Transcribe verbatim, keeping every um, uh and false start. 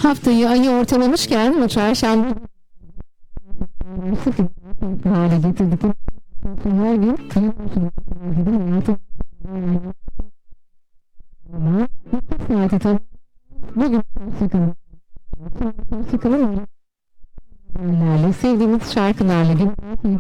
Haftayı ayı ortalamışken bu çarşamba hale getirdik. Her gün saati tam bugün hoşçakalın. Hoşçakalın. Sevdiğimiz şarkılarla